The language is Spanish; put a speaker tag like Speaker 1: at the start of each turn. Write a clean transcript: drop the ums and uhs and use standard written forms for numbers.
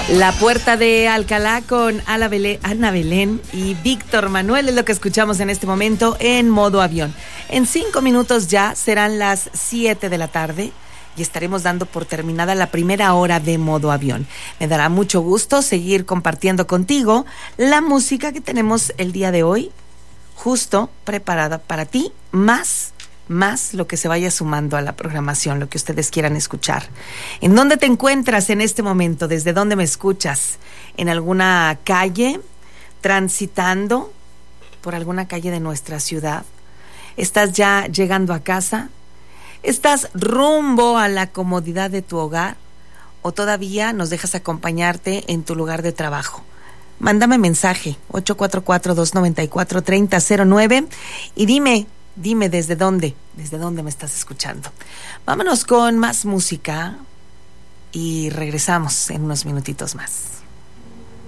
Speaker 1: La Puerta de Alcalá con Ana Belén y Víctor Manuel es lo que escuchamos en este momento en modo avión. En 5 minutos ya serán las 7 de la tarde y estaremos dando por terminada la primera hora de modo avión. Me dará mucho gusto seguir compartiendo contigo la música que tenemos el día de hoy, justo preparada para ti, más lo que se vaya sumando a la programación, lo que ustedes quieran escuchar. ¿En dónde te encuentras en este momento? ¿Desde dónde me escuchas? ¿En alguna calle? ¿Transitando por alguna calle de nuestra ciudad? ¿Estás ya llegando a casa? ¿Estás rumbo a la comodidad de tu hogar? ¿O todavía nos dejas acompañarte en tu lugar de trabajo? Mándame mensaje 844-294-3009 y dime desde dónde me estás escuchando. Vámonos con más música y regresamos en unos minutitos más.